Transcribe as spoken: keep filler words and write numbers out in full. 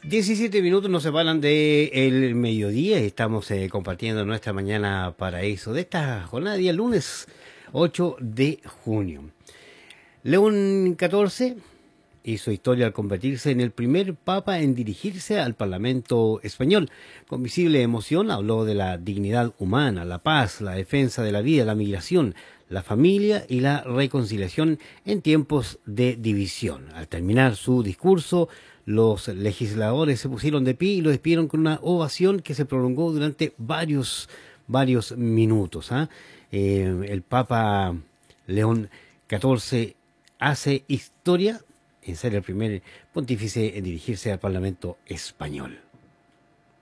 diecisiete minutos nos separan de el mediodía y estamos eh, compartiendo nuestra mañana paraíso de esta jornada de día lunes ocho de junio. León catorce hizo historia al convertirse en el primer papa en dirigirse al Parlamento español. Con visible emoción habló de la dignidad humana, la paz, la defensa de la vida, la migración, la familia y la reconciliación en tiempos de división. Al terminar su discurso, los legisladores se pusieron de pie y lo despidieron con una ovación que se prolongó durante varios, varios minutos. ¿eh? Eh, el Papa León catorce hace historia en ser el primer pontífice en dirigirse al Parlamento español.